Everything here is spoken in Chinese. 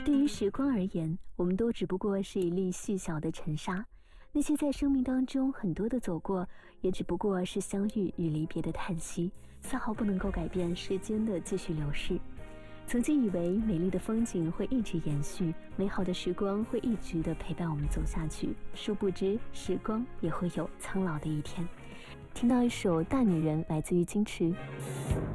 对于时光而言，我们都只不过是一粒细小的尘沙，那些在生命当中很多的走过，也只不过是相遇与离别的叹息，丝毫不能够改变时间的继续流逝。曾经以为美丽的风景会一直延续，美好的时光会一直的陪伴我们走下去，殊不知时光也会有苍老的一天。听到一首《大女人》，来自于金池。